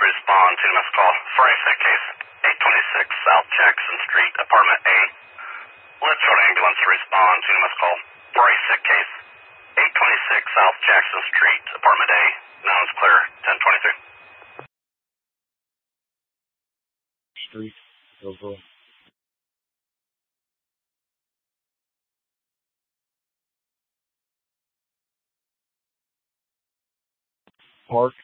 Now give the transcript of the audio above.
respond to missed call. Forensic case 826 South Jackson Street, apartment A. Litchfield ambulance respond to missed call. Forensic case 826 South Jackson Street, apartment A. Nouns clear 1023. Street, over. Park.